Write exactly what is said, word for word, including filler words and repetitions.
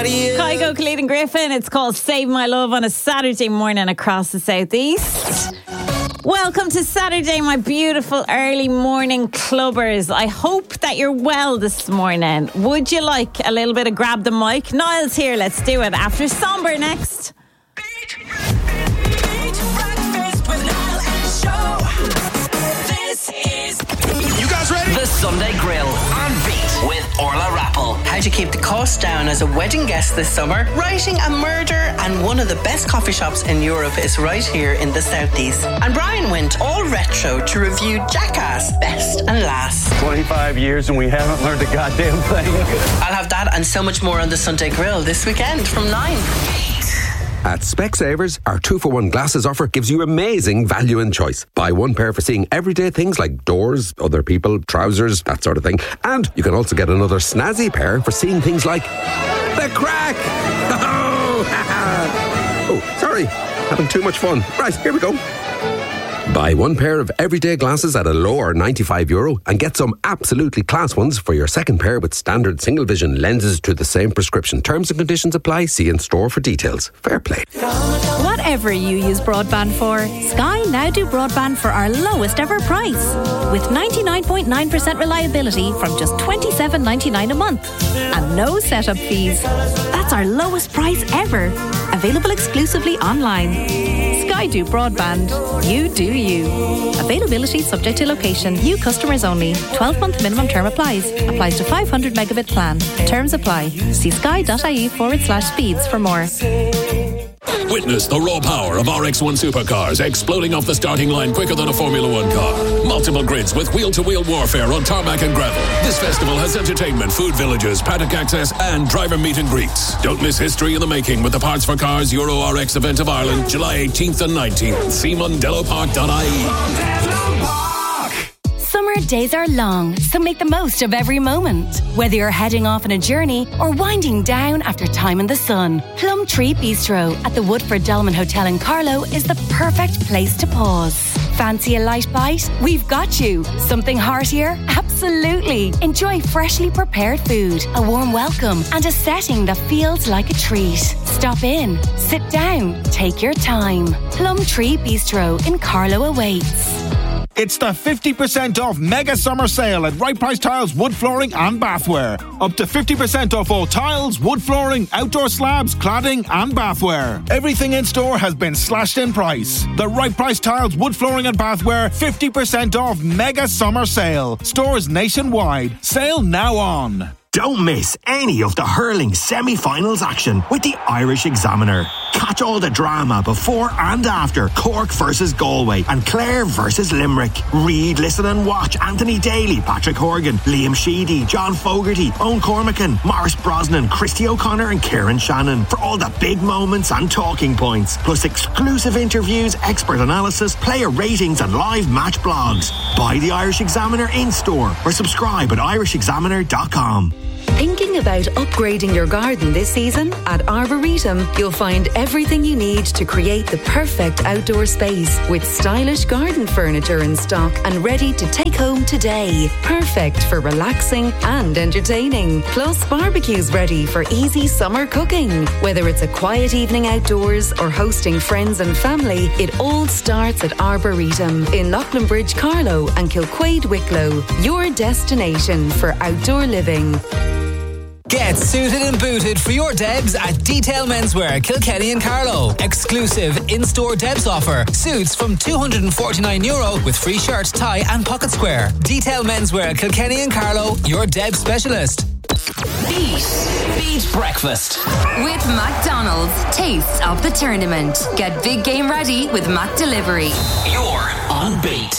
Kygo, Khalid and Griffin. It's called Save My Love on a Saturday morning across the southeast. Welcome to Saturday, my beautiful early morning clubbers. I hope that you're well this morning. Would you like a little bit of grab the mic? Niall's here, let's do it. After Somber next. You guys ready? The Sunday Grill on Beat with Orla Rappel. How to keep the cost down as a wedding guest this summer, writing a murder, and one of the best coffee shops in Europe is right here in the southeast. And Brian went all retro to review Jackass Best and Last. twenty-five years and we haven't learned a goddamn thing. I'll have that and so much more on the Sunday Grill this weekend from nine. At Specsavers, our two-for-one glasses offer gives you amazing value and choice. Buy one pair for seeing everyday things like doors, other people, trousers, that sort of thing. And you can also get another snazzy pair for seeing things like the crack. Oh, sorry. Having too much fun. Right, here we go. Buy one pair of everyday glasses at a lower ninety-five euro and get some absolutely class ones for your second pair with standard single vision lenses to the same prescription. Terms and conditions apply. See in store for details. Fair play. Whatever you use broadband for, Sky now do broadband for our lowest ever price. With ninety-nine point nine percent reliability from just twenty-seven ninety-nine a month. And no setup fees. That's our lowest price ever. Available exclusively online. Sky do broadband. You do you. Availability subject to location. New customers only. twelve month minimum term applies. Applies to five hundred megabit plan. Terms apply. See sky.ie forward slash speeds for more. Witness the raw power of R X one supercars exploding off the starting line quicker than a Formula One car. Multiple grids with wheel-to-wheel warfare on tarmac and gravel. This festival has entertainment, food villages, paddock access and driver meet and greets. Don't miss history in the making with the Parts for Cars Euro R X event of Ireland, July eighteenth and nineteenth. See mondello park dot I E. Summer days are long, so make the most of every moment. Whether you're heading off on a journey or winding down after time in the sun, Plum Tree Bistro at the Woodford Dolman Hotel in Carlow is the perfect place to pause. Fancy a light bite? We've got you. Something heartier? Absolutely. Enjoy freshly prepared food, a warm welcome, and a setting that feels like a treat. Stop in, sit down, take your time. Plum Tree Bistro in Carlow awaits. It's the fifty percent off mega summer sale at Right Price Tiles, wood flooring and bathware. Up to fifty percent off all tiles, wood flooring, outdoor slabs, cladding and bathware. Everything in store has been slashed in price. The Right Price Tiles, wood flooring and bathware fifty percent off mega summer sale. Stores nationwide. Sale now on. Don't miss any of the hurling semi-finals action with the Irish Examiner. Catch all the drama before and after Cork versus Galway and Clare versus Limerick. Read, listen and watch Anthony Daly, Patrick Horgan, Liam Sheedy, John Fogarty, Owen Cormacan, Maurice Brosnan, Christy O'Connor and Kieran Shannon for all the big moments and talking points. Plus exclusive interviews, expert analysis, player ratings and live match blogs. Buy the Irish Examiner in store or subscribe at irish examiner dot com. Thinking about upgrading your garden this season? At Arboretum, you'll find everything you need to create the perfect outdoor space with stylish garden furniture in stock and ready to take home today. Perfect for relaxing and entertaining. Plus, barbecues ready for easy summer cooking. Whether it's a quiet evening outdoors or hosting friends and family, it all starts at Arboretum in Loughlinbridge, Carlow and Kilquade, Wicklow. Your destination for outdoor living. Get suited and booted for your Debs at Detail Menswear, Kilkenny and Carlow. Exclusive in-store Debs offer. Suits from two hundred forty-nine euro with free shirt, tie and pocket square. Detail Menswear, Kilkenny and Carlow, your Debs specialist. Beat. Beat Breakfast. With McDonald's, taste of the tournament. Get big game ready with Mac Delivery. You're on Beat.